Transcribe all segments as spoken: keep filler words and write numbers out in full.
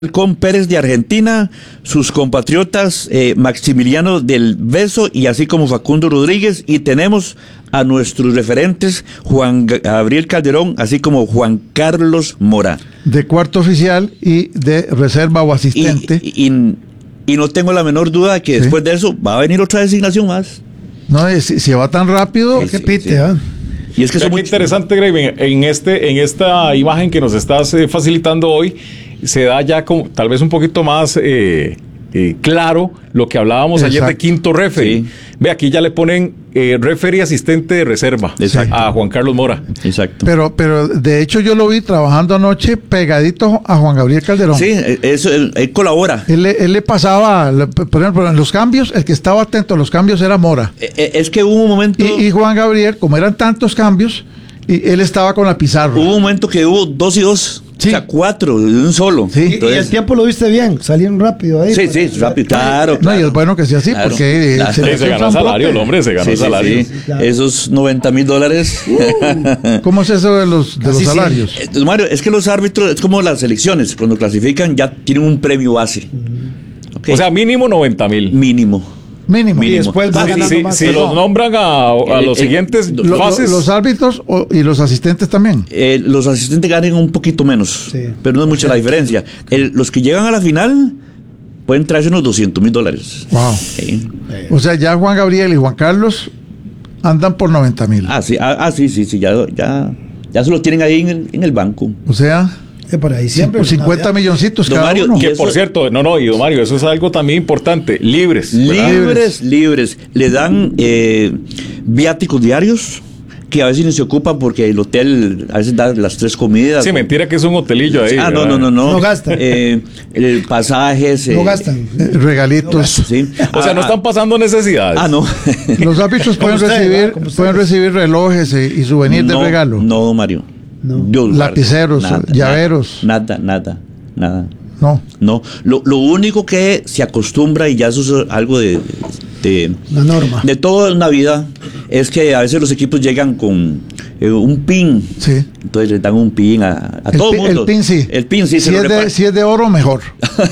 con Pérez de Argentina, sus compatriotas eh, Maximiliano del Beso y así como Facundo Rodríguez, y tenemos a nuestros referentes Juan Gabriel Calderón, así como Juan Carlos Mora. De cuarto oficial y de reserva o asistente. Y, y, y no tengo la menor duda de que sí, después de eso va a venir otra designación más. No, si, si va tan rápido, sí, que sí, pite, sí. ¿eh? Y es que es muy interesante, Greg, en este, en esta imagen que nos estás eh, facilitando hoy, se da ya como, tal vez un poquito más eh, eh, claro lo que hablábamos Exacto. ayer de quinto referee. Sí. Ve, aquí ya le ponen eh, referee asistente de reserva Exacto. a Juan Carlos Mora. Exacto. Pero, pero de hecho yo lo vi trabajando anoche pegadito a Juan Gabriel Calderón. Sí, eso, él, él colabora. Él, él le pasaba, por ejemplo, en los cambios, el que estaba atento a los cambios era Mora. Es que hubo un momento... Y, y Juan Gabriel, como eran tantos cambios, y él estaba con la pizarra. Hubo un momento que hubo dos y dos. Sí. O sea, cuatro de un solo. Sí. Entonces, y el tiempo lo viste bien, salieron rápido ahí. Sí, sí, rápido, claro. No, y es bueno que sea así, claro, porque claro. Se, se ganó salario, el hombre se ganó sí, salario. Sí, sí. Claro. Esos noventa mil dólares. Uh, ¿Cómo es eso de los, de los salarios? Sí. Entonces, Mario, es que los árbitros, es como las elecciones, cuando clasifican ya tienen un premio base. Uh-huh. Okay. O sea, mínimo noventa mil. Mínimo. Mínimo. Y después va ah, ganando sí, más. Si sí, los nombran a, a el, los el, siguientes lo, fases. Lo, los árbitros o, y los asistentes también. Eh, los asistentes ganan un poquito menos, sí, pero no es mucha la diferencia. El, los que llegan a la final pueden traerse unos doscientos mil dólares. Wow. Sí. O sea, ya Juan Gabriel y Juan Carlos andan por noventa mil. Ah, sí, ah, ah, sí, sí, sí, ya, ya, ya se lo tienen ahí en el, en el banco. O sea... por ahí siempre cincuenta milloncitos cada Mario, uno. Que por cierto, no, no, y don Mario, eso es algo también importante, libres. ¿verdad? Libres, libres. Le dan eh, viáticos diarios, que a veces no se ocupan porque el hotel a veces da las tres comidas. Sí, mentira que es un hotelillo ahí. Ah, no, no, no, no. No gastan. Eh, el pasajes. No eh, gastan. Eh, regalitos. No gastan. Sí. O sea, ah, no están pasando necesidades. Ah, no. Los árbitros pueden usted, recibir pueden recibir relojes eh, y souvenirs no, de regalo. No, Mario. No. Yo, lapiceros, nada, llaveros. Nada, nada, nada. No. No. Lo, lo único que se acostumbra, y ya eso es algo de, de, la norma. de toda una vida, es que a veces los equipos llegan con eh, un pin. Sí. Entonces le dan un pin a, a todo el mundo. El pin sí. El pin sí. Si, se es, lo de, si es de oro, mejor.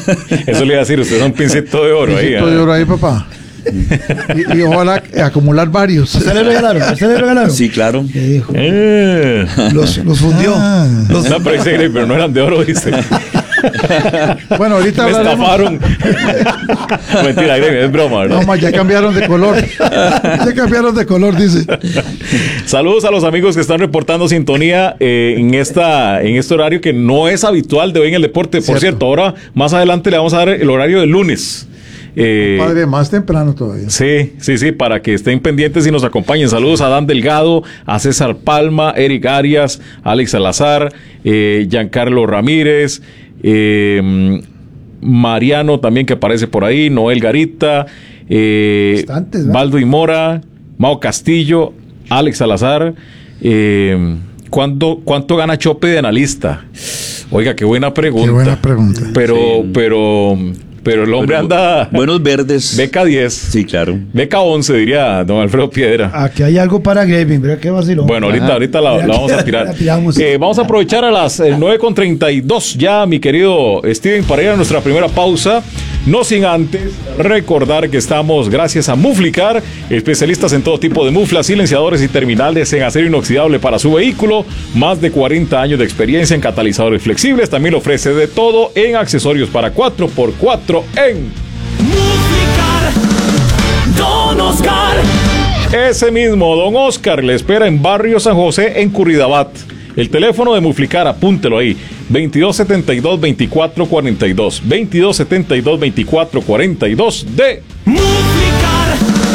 Eso le iba a decir, usted es un pincito de oro pincito ahí. de oro ahí, papá. y, y ojalá acumular varios. ¿Usted le regalaron? ¿Usted le regalaron? Sí, claro. ¿Qué dijo? Eh. Los, los fundió. Ah. Los... No, pero, ese, pero no eran de oro, dice. Bueno, ahorita me hablaremos. estafaron. Mentira, es broma, ¿verdad? No, ma, ya cambiaron de color. Ya cambiaron de color, dice. Saludos a los amigos que están reportando sintonía eh, en esta en este horario que no es habitual de hoy en el deporte. Por cierto, cierto ahora más adelante le vamos a dar el horario del lunes. Eh, Padre, más temprano todavía. Sí, sí, sí, para que estén pendientes y nos acompañen. Saludos a Dan Delgado, a César Palma, Eric Arias, Alex Salazar, eh, Giancarlo Ramírez, eh, Mariano también que aparece por ahí, Noel Garita, eh, Baldo y Mora, Mao Castillo, Alex Salazar. Eh, ¿cuánto, ¿Cuánto gana Chope de analista? Oiga, qué buena pregunta. Qué buena pregunta. Pero, sí. pero... Pero el hombre bueno, anda... Buenos verdes. Beca diez. Sí, claro. Beca once, diría don Alfredo Piedra. Aquí hay algo para gaming, ¿verdad? Qué vacilón. Bueno, ahorita, Ajá. ahorita la, la vamos a tirar. Eh, vamos a aprovechar a las eh, nueve con treinta y dos ya, mi querido Steven, para ir a nuestra primera pausa. No sin antes recordar que estamos gracias a Muflicar, especialistas en todo tipo de muflas, silenciadores y terminales en acero inoxidable para su vehículo. Más de cuarenta años de experiencia en catalizadores flexibles. También lo ofrece de todo en accesorios para cuatro por cuatro en Muflicar, Don Oscar. Ese mismo, Don Oscar, le espera en Barrio San José, en Curridabat. El teléfono de Muflicar, apúntelo ahí, veintidós setenta y dos, veinticuatro cuarenta y dos, veintidós setenta y dos, veinticuatro cuarenta y dos de Muflicar,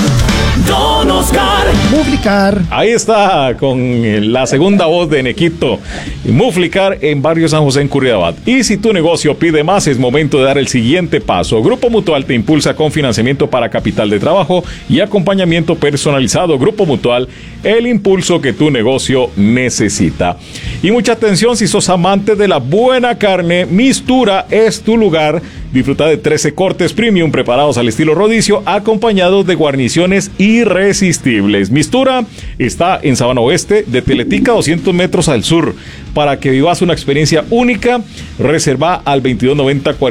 Don Oscar. Muflicar. Ahí está, con la segunda voz de Nequito. Muflicar en Barrio San José, en Curridabat. Y si tu negocio pide más, es momento de dar el siguiente paso. Grupo Mutual te impulsa con financiamiento para capital de trabajo y acompañamiento personalizado. Grupo Mutual, el impulso que tu negocio necesita. Y mucha atención, si sos amante de la buena carne, Mistura es tu lugar. Disfruta de trece cortes premium preparados al estilo rodicio, acompañados de guarniciones irresistibles. Mistura está en Sabana Oeste, de Teletica, doscientos metros al sur. Para que vivas una experiencia única, reserva al veintidós noventa cuarenta.